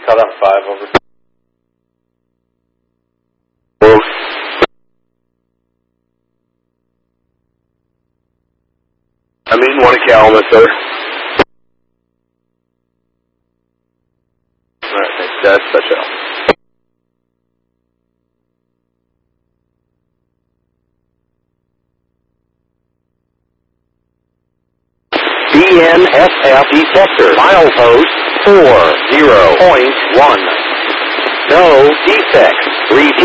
Cut out 5 over. I'm eating 1 at Calumet, sir. Alright, thanks, guys. Touch out. BNSF detector, milepost 40.1. No defects.